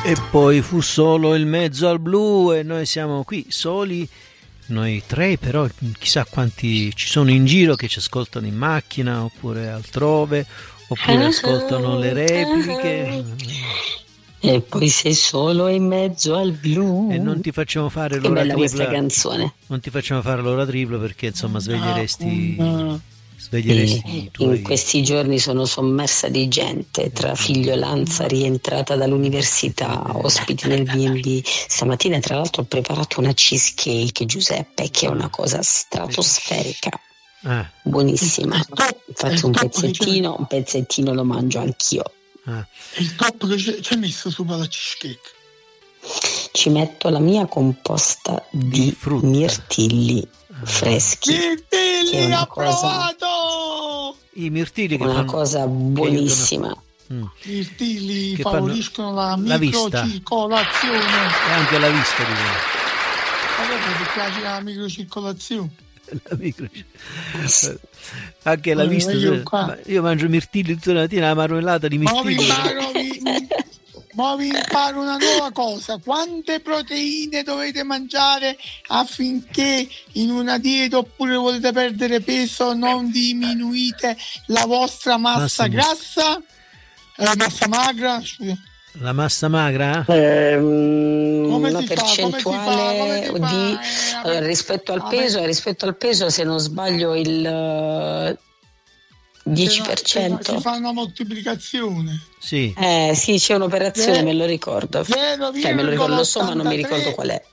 E poi fu solo il mezzo al blu e noi siamo qui soli, noi tre, però chissà quanti ci sono in giro che ci ascoltano in macchina oppure altrove, oppure ascoltano le repliche. E poi sei solo in mezzo al blu. E non ti facciamo fare che l'ora bella tripla. Questa canzone. Non ti facciamo fare l'ora tripla perché insomma sveglieresti i tuoi... In questi giorni sono sommersa di gente, tra figliolanza, rientrata dall'università, ospiti nel B&B. Stamattina tra l'altro ho preparato una cheesecake, Giuseppe, che è una cosa stratosferica. Buonissima. Faccio un pezzettino lo mangio anch'io. Il top che c'è messo sopra la cheesecake? Ci metto la mia composta di mirtilli freschi. Mirtilli, che è una I mirtilli che una fanno, cosa buonissima. Mirtilli che favoriscono la vista microcircolazione e anche la vista di ti piace la microcircolazione? Anche la vista. Io mangio mirtilli tutta la mattina, la marmellata di mirtilli. Ma vi imparo una nuova cosa: quante proteine dovete mangiare affinché in una dieta, oppure volete perdere peso, non diminuite la vostra massa grassa, massa magra, scusa. La massa magra? Una percentuale di rispetto al peso, se non sbaglio il 10%. Si fa una moltiplicazione. Sì. Sì, c'è un'operazione, me lo ricordo. Lo so, ma non mi ricordo qual è.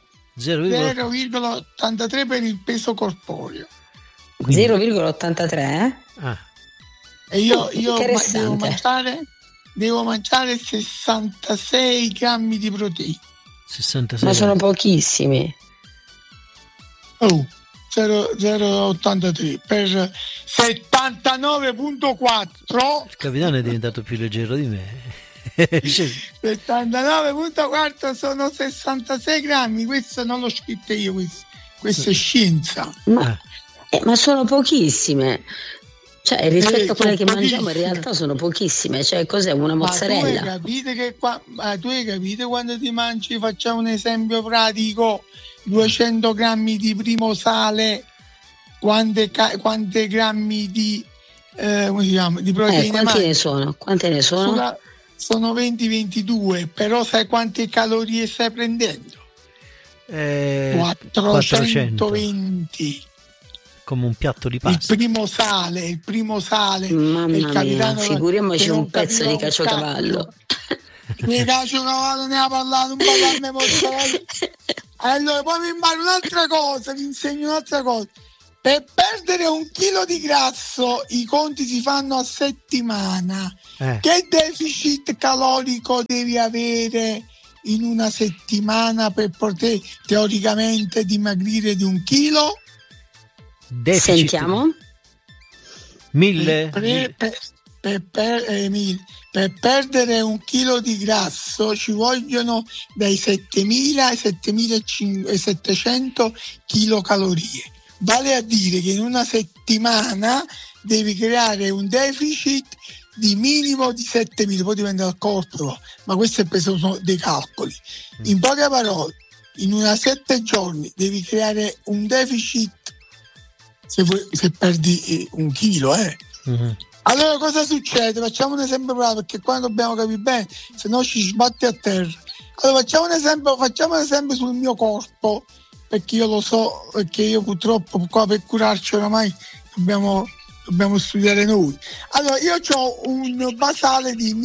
0,83 per il peso corporeo. 0,83? E io devo mangiare 66 grammi di proteine. 66. Ma sono pochissimi. 0,83 per 79,4. Il capitano è diventato più leggero di me. 79,4 sono 66 grammi. Questo non l'ho scritto io, questo è scienza. Ma sono pochissime. Cioè, rispetto a quelle che mangiamo, in realtà sono pochissime. Cioè, cos'è una mozzarella? Tu hai capito quando ti mangi? Facciamo un esempio pratico: 200 grammi di primo sale, quante grammi di di proteine? Quante ne sono? Sono 20-22, però sai quante calorie stai prendendo? 420. Come un piatto di pasta. Il primo sale. Mamma mia, figuriamoci un pezzo di caciocavallo. Mi caciocavallo ne ha parlato, un parlarne mozzarella. Allora poi vi insegno un'altra cosa. Per perdere 1 chilo di grasso i conti si fanno a settimana. Che deficit calorico devi avere in una settimana per poter teoricamente dimagrire di 1 chilo? Deficit. Sentiamo. 1000. Per perdere 1 chilo di grasso ci vogliono dai 7.000 ai 7.700 chilocalorie. Vale a dire che in una settimana devi creare un deficit di minimo di 7.000, poi dipende dal corpo, ma questo è preso dei calcoli. In poche parole, in una 7 giorni devi creare un deficit se perdi 1 chilo. Allora cosa succede? Facciamo un esempio bravo, perché qua dobbiamo capire bene, se no ci sbatte a terra. Allora facciamo un esempio sul mio corpo, perché io lo so, perché io purtroppo qua per curarci oramai dobbiamo studiare noi. Allora io ho un basale di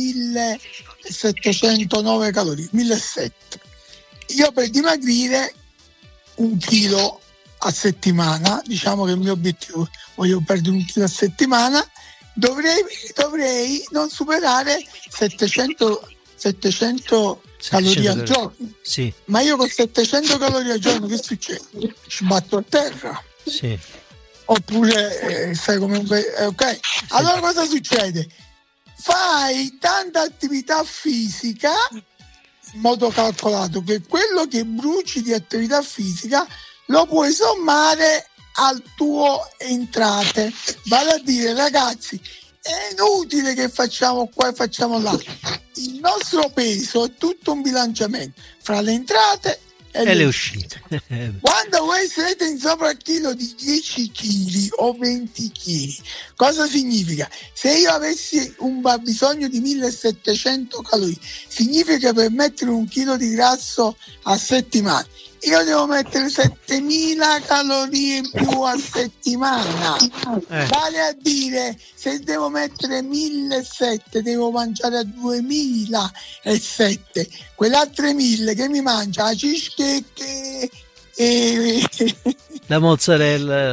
1709 calorie, 1700. Io per dimagrire 1 chilo a settimana, diciamo che il mio obiettivo, voglio perdere 1 chilo a settimana, dovrei non superare 700 calorie al giorno. Sì. Ma io con 700 calorie al giorno che succede? Ci batto a terra. Sì. Oppure sai come ok. Allora cosa succede? Fai tanta attività fisica in modo calcolato che quello che bruci di attività fisica lo puoi sommare al tuo entrate. Vale a dire, ragazzi, è inutile che facciamo qua e facciamo là. il nostro peso è tutto un bilanciamento fra le entrate e le uscite. Quando voi siete in soprachilo di 10 kg o 20 kg, cosa significa? Se io avessi un bisogno di 1700 calorie, significa per mettere un chilo di grasso a settimana io devo mettere 7000 calorie in più a settimana. Vale a dire, se devo mettere 1700 devo mangiare a 2007. Quelle altre 1000 che mi mangia la cheesecake e la mozzarella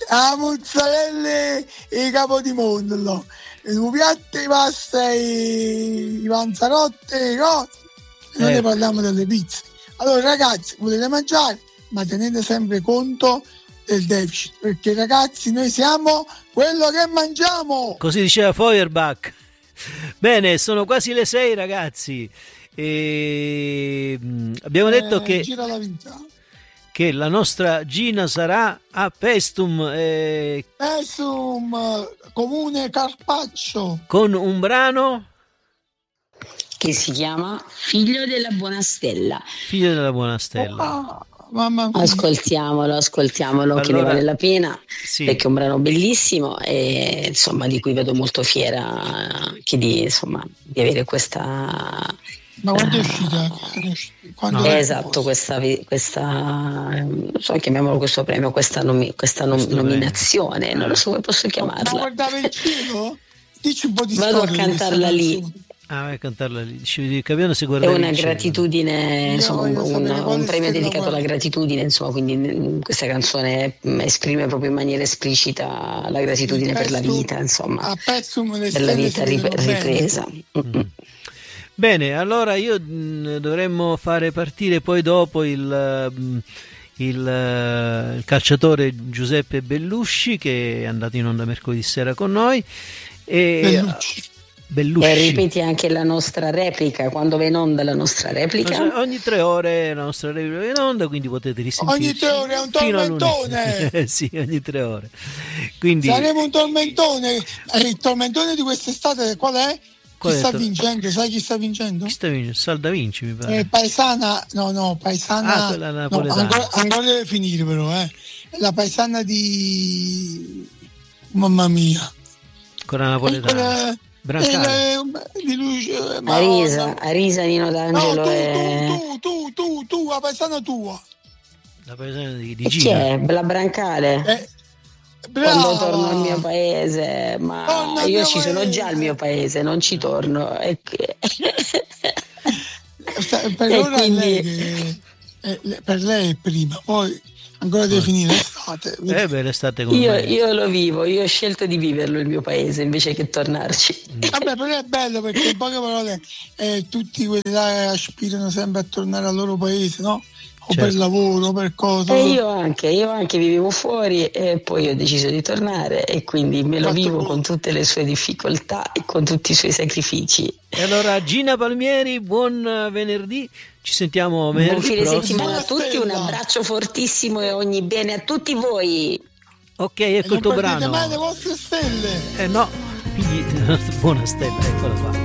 e i capodimondo, un piatto di pasta e i panzarotte e cose. Non ne parliamo delle pizze. Allora ragazzi, volete mangiare, ma tenete sempre conto del deficit, perché ragazzi noi siamo quello che mangiamo. Così diceva Feuerbach. Bene, sono quasi le 6 ragazzi e abbiamo detto che la nostra Gina sarà a Paestum, comune Carpaccio, con un brano che si chiama Figlio della Buona Stella. Figlio della Buona Stella. Mamma mia. Ascoltiamolo, allora, che ne vale la pena, sì. Perché è un brano bellissimo e insomma di cui vedo molto fiera di avere questa. Ma quando è uscita? Esatto, questa non so, chiamiamolo questo premio, questa nominazione, non lo so come posso chiamarla. Ma guardava il cielo? Dici un po' di Vado a cantarla lì. Vai a cantarla lì. Capendo se è una gratitudine, insomma, un premio dedicato alla gratitudine, insomma, quindi questa canzone esprime proprio in maniera esplicita la gratitudine per la vita, insomma, per la vita ripresa. Bene, allora dovremmo fare partire poi dopo il calciatore Giuseppe Bellusci, che è andato in onda mercoledì sera con noi, Bellusci. E ripeti anche la nostra replica, quando va in onda la nostra replica? Ogni 3 ore la nostra replica in onda, quindi potete risentirci. Ogni 3 ore è un tormentone. Sì, ogni 3 ore. Quindi saremo un tormentone. Il tormentone di quest'estate qual è? Chi sta vincendo? Sai chi sta vincendo? Chi sta vincendo? Salda Vinci, mi pare. Paesana. Quella napoletana. Ancora deve finire però, La paesana di mamma mia. Con la napoletana. Brancale. Arisa Nino D'Angelo. Tu, la paesana tua. La paesana di Gina. Chi è? La Brancale. Quando torno al mio paese, ma io ci sono già al mio paese, non ci torno. Per ora quindi... per lei è prima, poi ancora deve finire l'estate. L'estate io lo vivo, io ho scelto di viverlo il mio paese invece che tornarci. Vabbè, però è bello perché in poche parole tutti quelli là aspirano sempre a tornare al loro paese, no? O certo. Per lavoro, per cosa. E io anche vivevo fuori e poi ho deciso di tornare e quindi me lo vivo con tutte le sue difficoltà e con tutti i suoi sacrifici. E allora Gina Palmieri, buon venerdì, ci sentiamo venerdì prossimo. Buon fine settimana a tutti, Stella. Un abbraccio fortissimo e ogni bene a tutti voi. Ok, ecco il tuo brano. Non perdete mai le vostre stelle. No, figli, buona stella, eccola qua.